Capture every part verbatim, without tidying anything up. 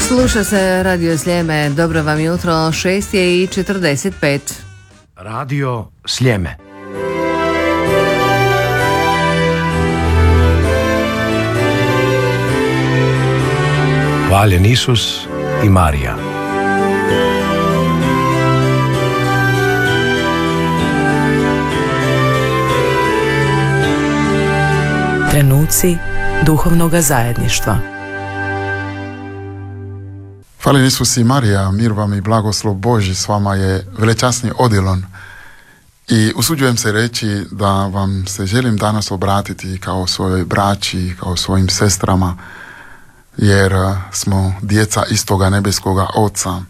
Sluša se Radio Sljeme. Dobro vam jutro, šest je i četrdeset pet. Radio Sljeme. Hvaljen Isus i Marija. Trenuci duhovnoga zajedništva. Hvaljen Isus i Marija, mir vam i blagoslov Božji, s vama je velečasni Odilon. I usuđujem se reći da vam se želim danas obratiti kao svojoj braći, kao svojim sestrama, jer smo djeca istoga nebeskoga Oca.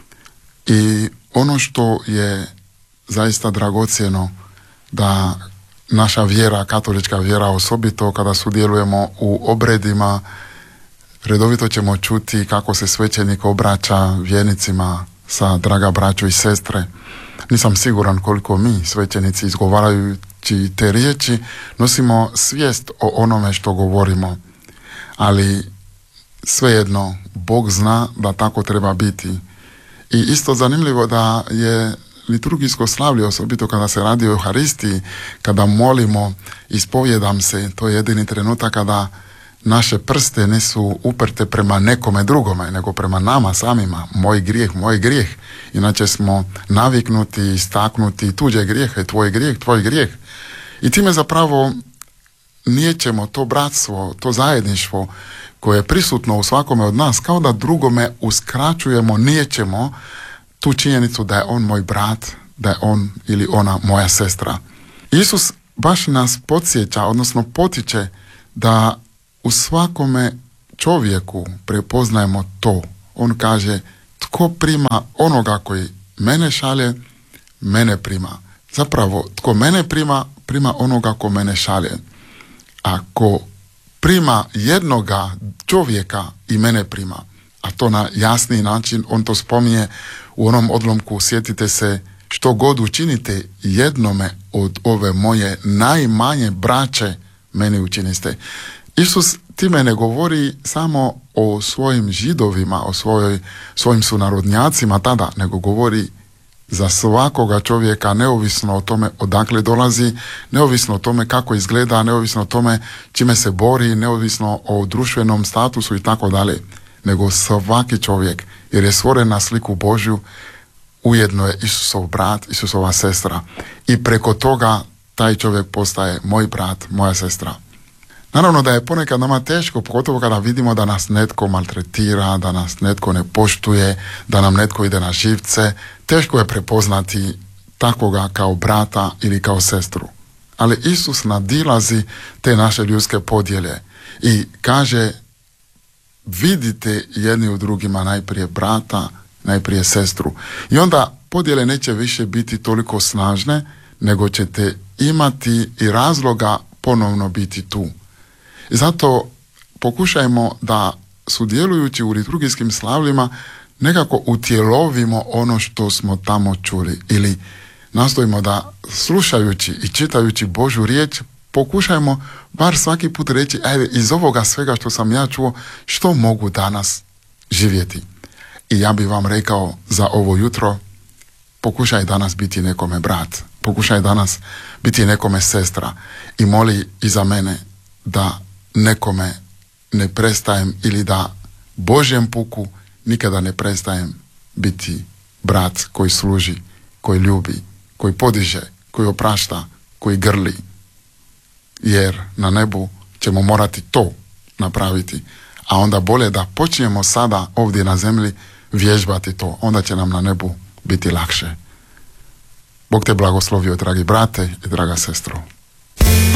I ono što je zaista dragocjeno, da naša vjera, katolička vjera osobito, kada sudjelujemo u obredima, redovito ćemo čuti kako se svećenik obraća vjernicima sa draga braćo i sestre. Nisam siguran koliko mi, svećenici, izgovarajući te riječi, nosimo svijest o onome što govorimo. Ali svejedno, Bog zna da tako treba biti. I isto zanimljivo da je liturgijsko slavlje, osobito kada se radi o Euharistiji, kada molimo, ispovjedam se, to je jedini trenutak kada naše prste nisu uprte prema nekome drugome, nego prema nama samima. Moj grijeh, moj grijeh. Inače smo naviknuti istaknuti tuđe grijehe, tvoj grijeh, tvoj grijeh. I time zapravo niječemo to bratstvo, to zajedništvo koje je prisutno u svakome od nas, kao da drugome uskraćujemo, niječemo tu činjenicu da je on moj brat, da je on ili ona moja sestra. Isus baš nas podsjeća, odnosno potiče da u svakome čovjeku prepoznajemo to. On kaže, tko prima onoga koji mene šalje, mene prima. Zapravo, tko mene prima, prima onoga ko mene šalje. Ako prima jednoga čovjeka i mene prima, a to na jasni način, on to spominje u onom odlomku, sjetite se, što god učinite jednome od ove moje najmanje braće, meni učiniste. Isus time ne govori samo o svojim Židovima, o svojoj, svojim sunarodnjacima tada, nego govori za svakoga čovjeka, neovisno o tome odakle dolazi, neovisno o tome kako izgleda, neovisno o tome čime se bori, neovisno o društvenom statusu i tako dalje, nego svaki čovjek, jer je stvoren na sliku Božju, ujedno je Isusov brat, Isusova sestra. I preko toga taj čovjek postaje moj brat, moja sestra. Naravno da je ponekad nama teško, pogotovo kada vidimo da nas netko maltretira, da nas netko ne poštuje, da nam netko ide na živce. Teško je prepoznati takvoga kao brata ili kao sestru. Ali Isus nadilazi te naše ljudske podjele i kaže, vidite jedni u drugima najprije brata, najprije sestru. I onda podjele neće više biti toliko snažne, nego ćete imati i razloga ponovno biti tu. I zato pokušajmo da, sudjelujući u liturgijskim slavljima, nekako utjelovimo ono što smo tamo čuli. Ili nastojimo da, slušajući i čitajući Božju riječ, pokušajmo bar svaki put reći, ajde, iz ovoga svega što sam ja čuo, što mogu danas živjeti. I ja bih vam rekao za ovo jutro, pokušaj danas biti nekome brat, pokušaj danas biti nekome sestra i moli i za mene da nekome ne prestajem ili da Božjem puku nikada ne prestajem biti brat koji služi, koji ljubi, koji podiže, koji oprašta, koji grli. Jer na nebu ćemo morati to napraviti. A onda bolje da počnemo sada ovdje na zemlji vježbati to. Onda će nam na nebu biti lakše. Bog te blagoslovio, dragi brate i draga sestro.